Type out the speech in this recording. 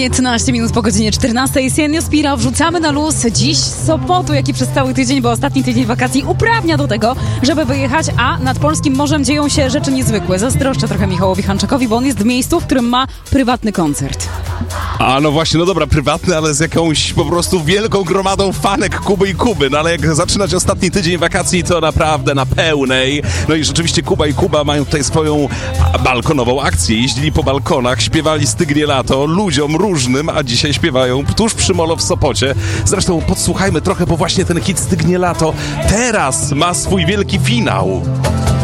15 minut po godzinie 14. Senio Spira wrzucamy na luz dziś z Sopotu, jak i przez cały tydzień, bo ostatni tydzień wakacji uprawnia do tego, żeby wyjechać, a nad polskim morzem dzieją się rzeczy niezwykłe. Zazdroszczę trochę Michałowi Hanczakowi, bo on jest w miejscu, w którym ma prywatny koncert. A no właśnie, no dobra, prywatny, ale z jakąś po prostu wielką gromadą fanek Kuby i Kuby. No ale jak zaczynać ostatni tydzień wakacji, to naprawdę na pełnej. No i rzeczywiście Kuba i Kuba mają tutaj swoją balkonową akcję. Jeździli po balkonach, śpiewali Stygnie lato ludziom różnym, a dzisiaj śpiewają tuż przy molo w Sopocie. Zresztą podsłuchajmy trochę, bo właśnie ten hit Stygnie lato teraz ma swój wielki finał.